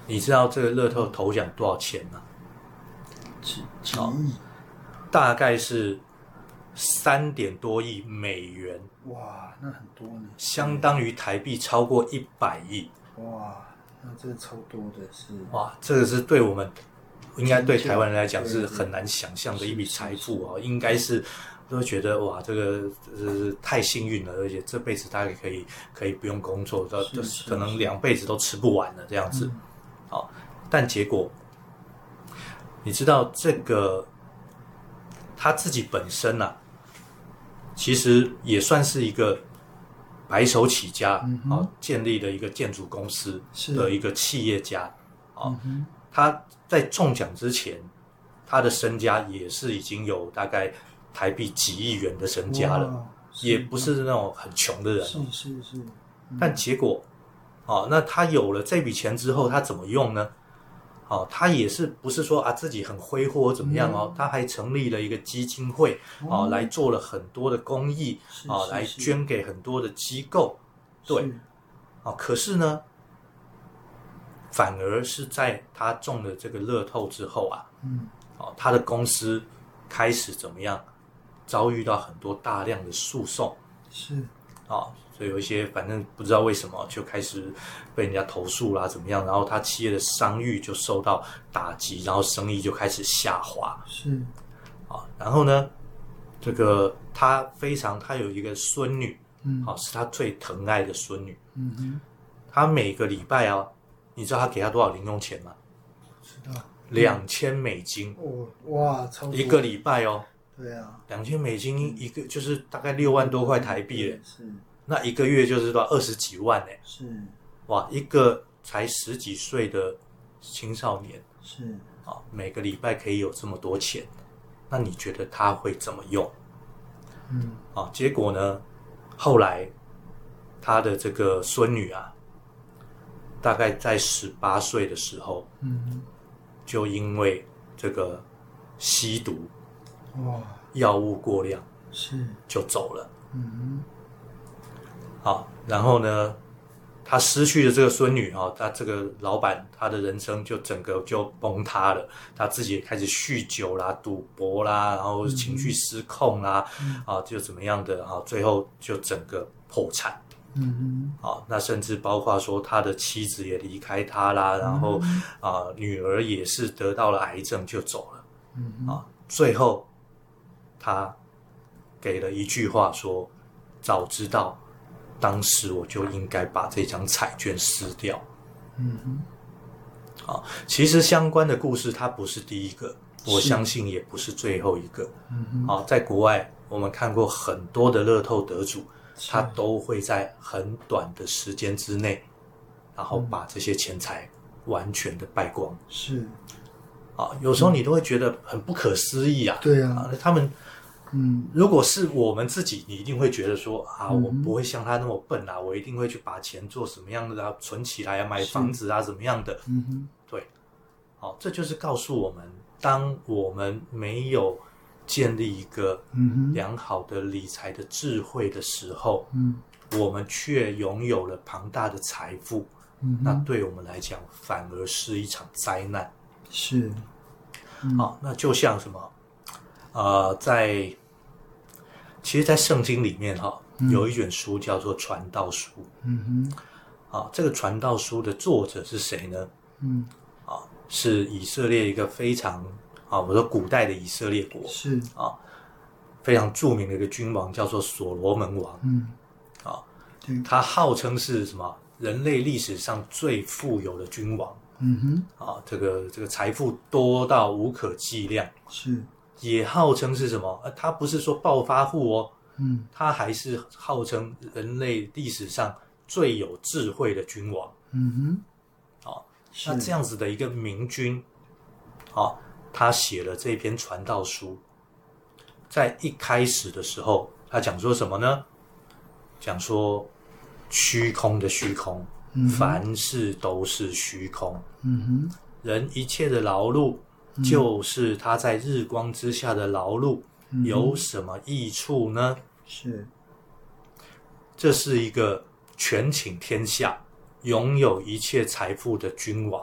你知道这个乐透头奖多少钱吗？ 几亿， 大概是3点多亿美元， 哇，那很多呢， 相当于台币超过100亿。 哇，那这个超多的是， 哇，这个是对我们应该对台湾人来讲是很难想象的一笔财富哦，应该是都觉得哇，这个太幸运了，而且这辈子大概可以不用工作，可能2辈子都吃不完了这样子。好，但结果你知道这个他自己本身啊，其实也算是一个白手起家建立了一个建筑公司的一个企业家他在中奖之前，他的身家也是已经有大概台币几亿元的身家了，也不是那种很穷的人。 是。 但结果那他有了这笔钱之后，他怎么用呢？他也是不是说自己很挥霍怎么样他还成立了一个基金会来做了很多的公益来捐给很多的机构。对可是呢，反而是在他中了这个乐透之后他的公司开始怎么样，遭遇到很多大量的诉讼， 是所以有一些反正不知道为什么就开始被人家投诉啦怎么样，然后他企业的商誉就受到打击，然后生意就开始下滑。 是然后呢，这个他有一个孙女是他最疼爱的孙女。他每个礼拜你知道他给他多少零用钱吗？ 知道 2000美金。 哇，超多， 一个礼拜对啊 ，2000美金一个就是大概6万多块台币了。 是， 那一个月就是多少20几万呢？ 是哇，一个才10几岁的青少年是每个礼拜可以有这么多钱，那你觉得他会怎么用？结果呢，后来他的这个孙女大概在18岁的时候就因为这个吸毒药物过量是就走了。然后呢，他失去了这个孙女他这个老板他的人生就整个就崩塌了，他自己也开始酗酒啦、赌博啦，然后情绪失控啦就怎么样的最后就整个破产。那甚至包括说他的妻子也离开他啦，然后女儿也是得到了癌症就走了。最后他给了一句话说，早知道当时我就应该把这张彩券撕掉。其实相关的故事它不是第一个，我相信也不是最后一个。在国外我们看过很多的乐透得主，他都会在很短的时间之内，然后把这些钱财完全的败光。 是有时候你都会觉得很不可思议对啊他们如果是我们自己，你一定会觉得说我不会像他那么笨我一定会去把钱做什么样的存起来买房子怎么样的。对，这就是告诉我们，当我们没有建立一个良好的理财的智慧的时候我们却拥有了庞大的财富那对我们来讲反而是一场灾难。 是那就像什么其实在圣经里面有一卷书叫做传道书。这个传道书的作者是谁呢？是以色列一个非常我说古代的以色列国是非常著名的一个君王叫做所罗门王。他号称是什么人类历史上最富有的君王。这个财富多到无可计量。 是也号称是什么他不是说暴发户他还是号称人类历史上最有智慧的君王。那这样子的一个明君他写了这篇传道书，在一开始的时候他讲说什么呢？讲说虚空的虚空凡事都是虚空人一切的劳碌就是他在日光之下的劳碌有什么益处呢？ 是这是一个权倾天下拥有一切财富的君王